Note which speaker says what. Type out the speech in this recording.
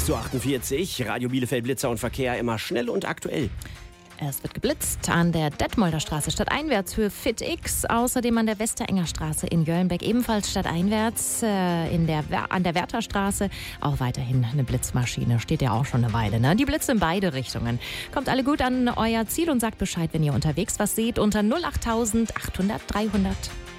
Speaker 1: 6:48 Uhr, Radio Bielefeld Blitzer und Verkehr immer schnell und aktuell.
Speaker 2: Es wird geblitzt an der Detmolder Straße stadteinwärts für FitX. Außerdem an der Westerenger Straße in Jöllenbeck ebenfalls stadteinwärts. An der Wärterstraße auch weiterhin eine Blitzmaschine. Steht ja auch schon eine Weile, ne? Die Blitze in beide Richtungen. Kommt alle gut an euer Ziel und sagt Bescheid, wenn ihr unterwegs was seht, unter 08000 800 300.